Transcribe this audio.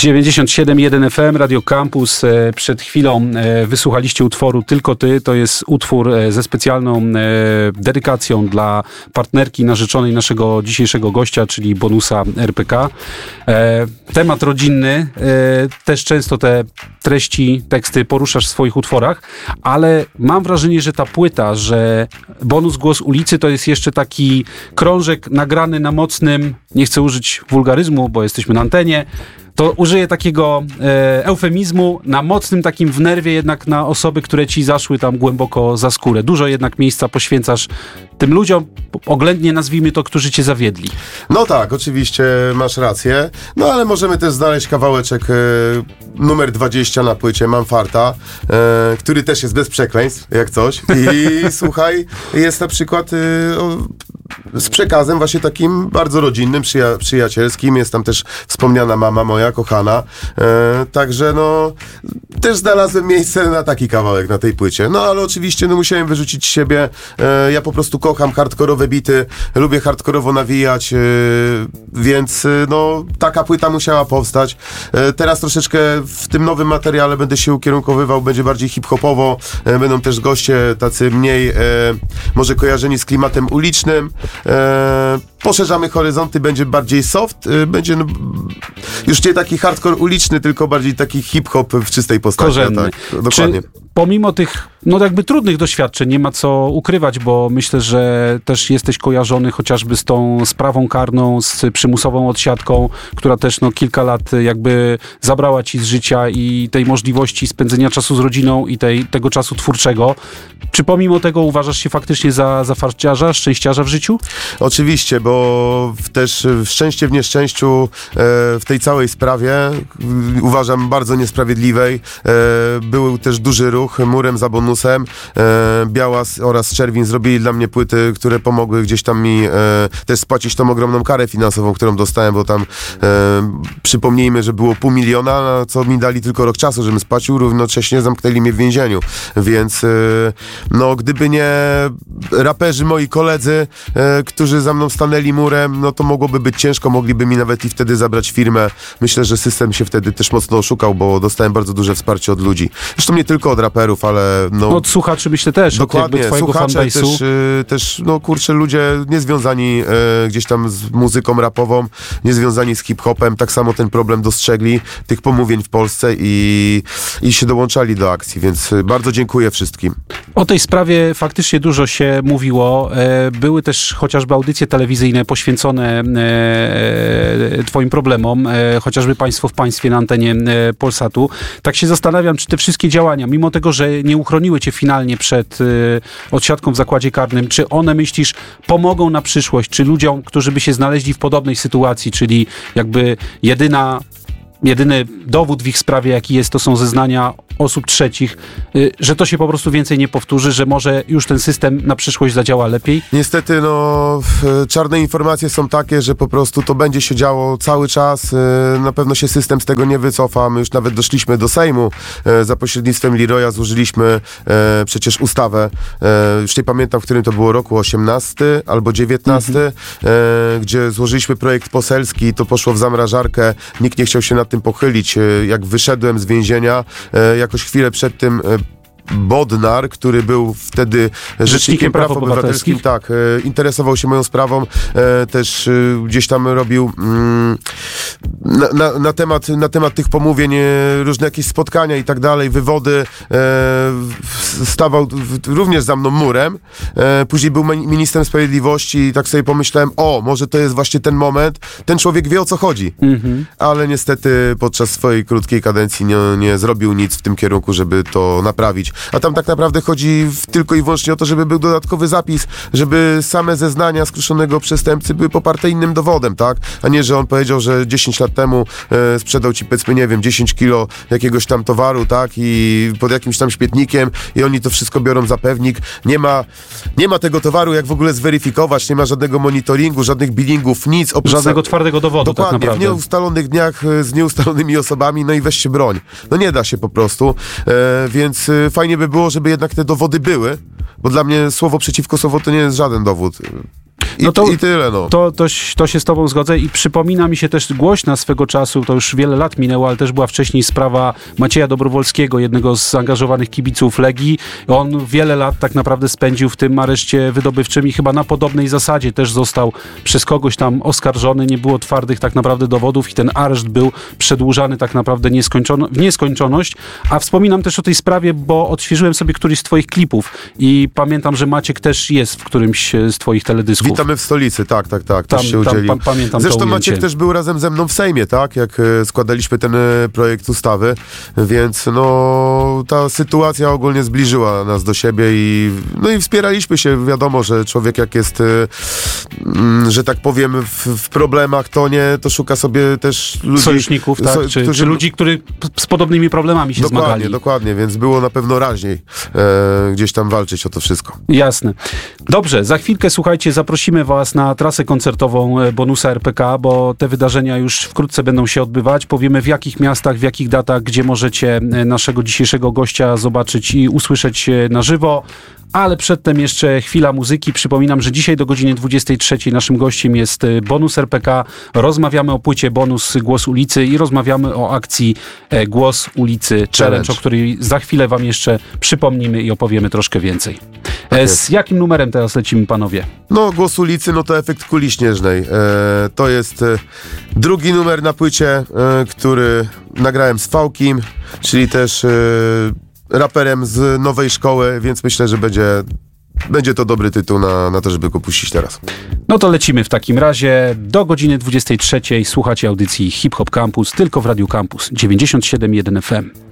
97.1 FM, Radio Campus. Przed chwilą wysłuchaliście utworu Tylko Ty. To jest utwór ze specjalną dedykacją dla partnerki narzeczonej naszego dzisiejszego gościa, czyli Bonusa RPK. Temat rodzinny. Też często te treści, teksty poruszasz w swoich utworach, ale mam wrażenie, że ta płyta, że Bonus Głos Ulicy to jest jeszcze taki krążek nagrany na mocnym, nie chcę użyć wulgaryzmu, bo jesteśmy na antenie, to użyję takiego eufemizmu, na mocnym takim w nerwie jednak na osoby, które ci zaszły tam głęboko za skórę. Dużo jednak miejsca poświęcasz tym ludziom, oględnie nazwijmy to, którzy cię zawiedli. No tak, oczywiście masz rację, no ale możemy też znaleźć kawałeczek numer 20 na płycie Mam Farta, który też jest bez przekleństw, jak coś. I słuchaj, jest na przykład z przekazem właśnie takim bardzo rodzinnym, przyjacielskim. Jest tam też wspomniana mama moja, kochana. Także no, też znalazłem miejsce na taki kawałek na tej płycie. No ale oczywiście no, musiałem wyrzucić z siebie. Ja po prostu kocham hardkorowe bity, lubię hardkorowo nawijać, więc no, taka płyta musiała powstać. Teraz troszeczkę w tym nowym materiale będę się ukierunkowywał, będzie bardziej hip-hopowo. Będą też goście tacy mniej może kojarzeni z klimatem ulicznym. Poszerzamy horyzonty, będzie bardziej soft, będzie no, już nie taki hardcore uliczny, tylko bardziej taki hip-hop w czystej postaci. Korzenny. Tak, dokładnie. Czy pomimo tych, no jakby trudnych doświadczeń, nie ma co ukrywać, bo myślę, że też jesteś kojarzony chociażby z tą sprawą karną, z przymusową odsiadką, która też no kilka lat jakby zabrała ci z życia i tej możliwości spędzenia czasu z rodziną i tego czasu twórczego. Czy pomimo tego uważasz się faktycznie za farciarza, szczęściarza w życiu? Oczywiście, bo też w szczęście w nieszczęściu w tej całej sprawie uważam bardzo niesprawiedliwej. Był też duży ruch murem za Bonusem. Białas oraz Czerwin zrobili dla mnie płyty, które pomogły gdzieś tam mi też spłacić tą ogromną karę finansową, którą dostałem, bo tam przypomnijmy, że było 500 000, na co mi dali tylko rok czasu, żebym spłacił, równocześnie zamknęli mnie w więzieniu. Więc no gdyby nie raperzy, moi koledzy, którzy za mną stanęli murem, no to mogłoby być ciężko, mogliby mi nawet i wtedy zabrać firmę. Myślę, że system się wtedy też mocno oszukał, bo dostałem bardzo duże wsparcie od ludzi. Zresztą nie tylko od raperów, ale no... od słuchaczy myślę też, dokładnie, od twojego fanbase'u. Też, no kurczę, ludzie niezwiązani gdzieś tam z muzyką rapową, niezwiązani z hip-hopem, tak samo ten problem dostrzegli, tych pomówień w Polsce i się dołączali do akcji, więc bardzo dziękuję wszystkim. O tej sprawie faktycznie dużo się mówiło. Były też chociażby audycje telewizyjne poświęcone twoim problemom, chociażby Państwo w Państwie na antenie Polsatu. Tak się zastanawiam, czy te wszystkie działania, mimo tego, że nie uchroniły cię finalnie przed odsiadką w zakładzie karnym, czy one, myślisz, pomogą na przyszłość, czy ludziom, którzy by się znaleźli w podobnej sytuacji, czyli jakby jedyny dowód w ich sprawie, jaki jest, to są zeznania osób trzecich, że to się po prostu więcej nie powtórzy, że może już ten system na przyszłość zadziała lepiej? Niestety, no, czarne informacje są takie, że po prostu to będzie się działo cały czas. Na pewno się system z tego nie wycofa. My już nawet doszliśmy do Sejmu. Za pośrednictwem Leroya złożyliśmy przecież ustawę. Już nie pamiętam, w którym to było roku, 18 albo 19, gdzie złożyliśmy projekt poselski, to poszło w zamrażarkę. Nikt nie chciał się nad tym pochylić. Jak wyszedłem z więzienia, jakoś chwilę przed tym Bodnar, który był wtedy Rzecznikiem Praw Obywatelskich, tak, interesował się moją sprawą, też gdzieś tam robił na temat tych pomówień różne jakieś spotkania i tak dalej, wywody, stawał również za mną murem, później był ministrem sprawiedliwości i tak sobie pomyślałem, może to jest właśnie ten moment, ten człowiek wie, o co chodzi, ale niestety podczas swojej krótkiej kadencji nie zrobił nic w tym kierunku, żeby to naprawić. A tam tak naprawdę chodzi tylko i wyłącznie o to, żeby był dodatkowy zapis, żeby same zeznania skruszonego przestępcy były poparte innym dowodem, tak? A nie, że on powiedział, że 10 lat temu sprzedał ci, powiedzmy, nie wiem, 10 kilo jakiegoś tam towaru, tak? I pod jakimś tam śmietnikiem i oni to wszystko biorą za pewnik. Nie ma tego towaru, jak w ogóle zweryfikować, nie ma żadnego monitoringu, żadnych billingów, nic. Żadnego twardego dowodu. Dokładnie, tak naprawdę. W nieustalonych dniach z nieustalonymi osobami, no i weź się broń. No nie da się po prostu, więc fajnie by było, żeby jednak te dowody były, bo dla mnie słowo przeciwko słowu to nie jest żaden dowód. I tyle, no. To się z tobą zgodzę i przypomina mi się też głośna swego czasu, to już wiele lat minęło, ale też była wcześniej sprawa Macieja Dobrowolskiego, jednego z zaangażowanych kibiców Legii. On wiele lat tak naprawdę spędził w tym areszcie wydobywczym i chyba na podobnej zasadzie też został przez kogoś tam oskarżony, nie było twardych tak naprawdę dowodów i ten areszt był przedłużany tak naprawdę w nieskończoność. A wspominam też o tej sprawie, bo odświeżyłem sobie któryś z twoich klipów i pamiętam, że Maciek też jest w którymś z twoich teledysków. Witamy w stolicy, tak, też się udzielił. Pamiętam Zresztą to ujęcie. Maciek też był razem ze mną w Sejmie, tak, jak składaliśmy ten projekt ustawy, więc ta sytuacja ogólnie zbliżyła nas do siebie i wspieraliśmy się. Wiadomo, że człowiek jak jest, że tak powiem, w problemach, to szuka sobie też ludzi... Sojuszników, tak? Czy ludzi, którzy z podobnymi problemami się zmagali. Dokładnie, więc było na pewno raźniej gdzieś tam walczyć o to wszystko. Jasne. Dobrze, za chwilkę, słuchajcie, zaprosimy was na trasę koncertową Bonusa RPK, bo te wydarzenia już wkrótce będą się odbywać. Powiemy w jakich miastach, w jakich datach, gdzie możecie naszego dzisiejszego gościa zobaczyć i usłyszeć na żywo. Ale przedtem jeszcze chwila muzyki. Przypominam, że dzisiaj do godziny 23 naszym gościem jest Bonus RPK. Rozmawiamy o płycie Bonus Głos Ulicy i rozmawiamy o akcji Głos Ulicy Challenge, o której za chwilę wam jeszcze przypomnimy i opowiemy troszkę więcej. Z jakim numerem teraz lecimy, panowie? Głos Ulicy, to Efekt Kuli Śnieżnej. To jest drugi numer na płycie, który nagrałem z Fałkim, czyli też... raperem z nowej szkoły, więc myślę, że będzie to dobry tytuł na to, żeby go puścić teraz. No to lecimy w takim razie. Do godziny 23 słuchacie audycji Hip Hop Campus tylko w Radiu Campus 97.1 FM.